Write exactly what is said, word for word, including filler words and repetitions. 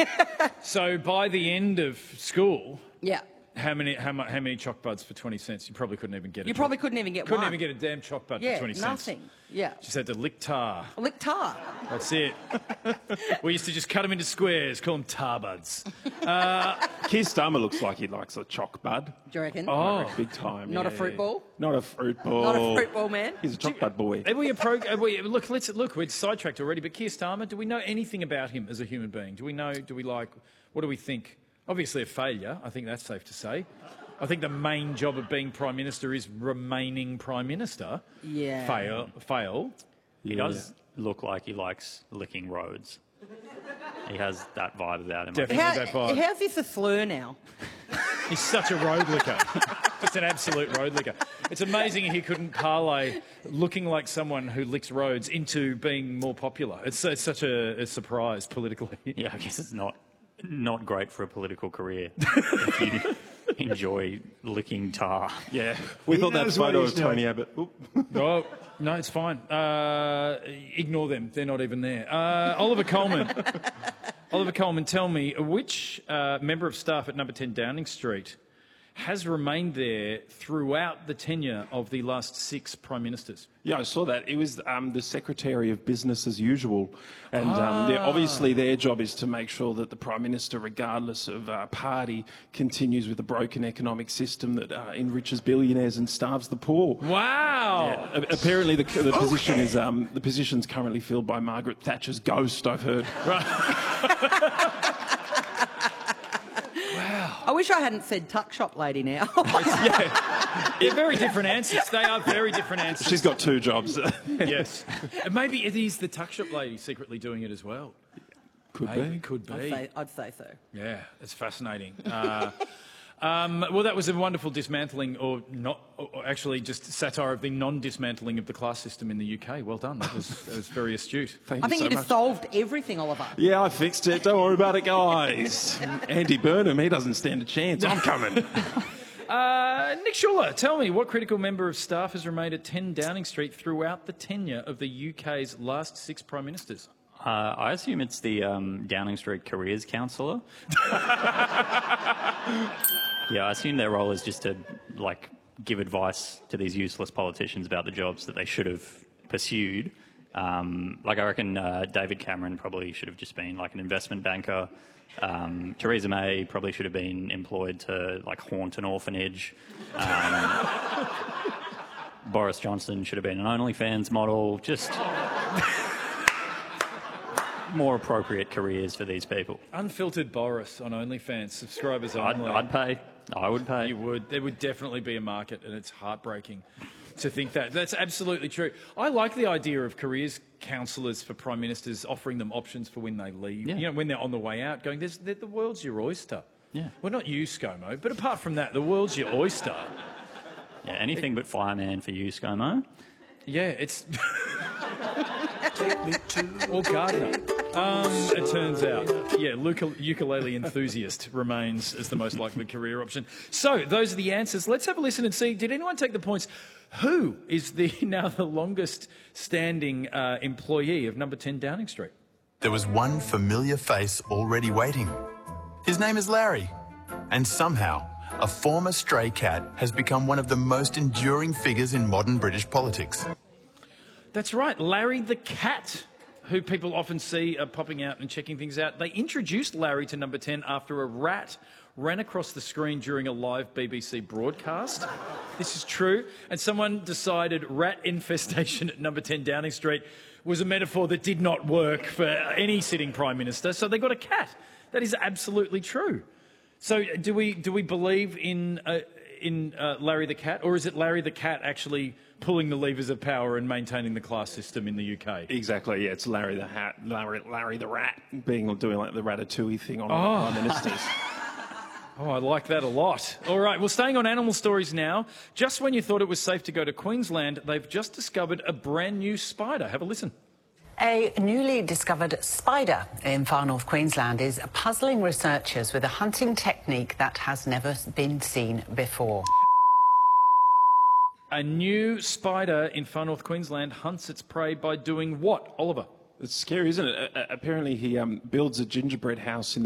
So by the end of school, Yeah. how many how, mu- how many choc buds for twenty cents? You probably couldn't even get. You a probably choc- couldn't even get couldn't one. even get a damn choc bud yeah, for twenty cents. nothing. Yeah. Just had to lick tar. Lick tar. That's it. We used to just cut them into squares, call them tar buds. Keir Starmer looks like he likes a choc bud. Do you reckon? Oh, Big time. Not yeah, a fruit yeah. ball? Not a fruit ball. Not a fruit ball man? He's a choc bud boy. Are we a pro? Are we, look, let's look. We're sidetracked already. But Keir Starmer, do we know anything about him as a human being? Do we know? Do we like? What do we think? Obviously, a failure. I think that's safe to say. I think the main job of being Prime Minister is remaining Prime Minister. Yeah. Fail. Fail. He does look like he likes licking roads. He has that vibe about him. Definitely. How, that vibe. how's this a slur now? He's such a road licker. Just an absolute road licker. It's amazing he couldn't parlay looking like someone who licks roads into being more popular. It's, it's such a, a surprise politically. Yeah, I guess it's not not great for a political career if you enjoy licking tar. Yeah. We thought that knows what photo he's of Tony Abbott. Oop. Oh, no, it's fine. Uh, ignore them. They're not even there. Uh, Oliver Coleman. Oliver Coleman, tell me, which uh, member of staff at number ten Downing Street has remained there throughout the tenure of the last six Prime Ministers? Yeah, I saw that. It was um, the Secretary of Business as usual. And um, they're- obviously their job is to make sure that the Prime Minister, regardless of uh, party, continues with the broken economic system that uh, enriches billionaires and starves the poor. Wow. A- Apparently the, the position is um, the position's currently filled by Margaret Thatcher's ghost, I've heard. I wish I hadn't said tuck shop lady now. Yeah. They're very different answers. They are very different answers. She's got two jobs. Yes. And maybe it is the tuck shop lady secretly doing it as well. Could Maybe, be. could be. I'd, say, I'd say so. Yeah, it's fascinating. Uh, um, well, that was a wonderful dismantling, or not, or actually just satire of the non-dismantling of the class system in the U K. Well done. That was, that was very astute. Thank I you think so you'd have much. solved everything, Oliver. Yeah, I fixed it. Don't worry about it, guys. Andy Burnham, he doesn't stand a chance. I'm coming. Uh, Nick Schuller, tell me, what critical member of staff has remained at ten Downing Street throughout the tenure of the U K's last six Prime Ministers? Uh, I assume it's the um, Downing Street Careers Counsellor. Yeah, I assume their role is just to, like, give advice to these useless politicians about the jobs that they should have pursued. Um, like, I reckon uh, David Cameron probably should have just been, like, an investment banker. Um, Theresa May probably should have been employed to, like, haunt an orphanage. Um, Boris Johnson should have been an OnlyFans model. Just more appropriate careers for these people. Unfiltered Boris on OnlyFans, subscribers I'd, only. I'd pay. I would pay. You would. There would definitely be a market, and it's heartbreaking to think that. That's absolutely true. I like the idea of careers counsellors for Prime Ministers offering them options for when they leave. Yeah. You know, when they're on the way out, going, There's, the world's your oyster. Yeah. Well, not you, ScoMo, but apart from that, the world's your oyster. Yeah, anything but fireman for you, ScoMo. Yeah, it's... or gardener. Um, it turns out, yeah, ukulele, ukulele enthusiast remains as the most likely career option. So, those are the answers. Let's have a listen and see, did anyone take the points? Who is the now the longest standing uh, employee of number ten Downing Street? There was one familiar face already waiting. His name is Larry. And somehow, a former stray cat has become one of the most enduring figures in modern British politics. That's right, Larry the cat, who people often see uh, popping out and checking things out. They introduced Larry to number ten after a rat ran across the screen during a live B B C broadcast. This is true. And someone decided rat infestation at number ten Downing Street was a metaphor that did not work for any sitting Prime Minister, so they got a cat. That is absolutely true. So do we, do we believe in, uh, in uh, Larry the cat, or is it Larry the cat actually pulling the levers of power and maintaining the class system in the U K? Exactly, yeah. It's Larry the Hat, Larry, Larry the Rat, being doing like the Ratatouille thing on all Oh. the Prime Ministers. Oh, I like that a lot. All right, well, staying on animal stories now. Just when you thought it was safe to go to Queensland, they've just discovered a brand new spider. Have a listen. A newly discovered spider in far north Queensland is puzzling researchers with a hunting technique that has never been seen before. A new spider in far north Queensland hunts its prey by doing what, Oliver? It's scary, isn't it? Uh, apparently he um, builds a gingerbread house in the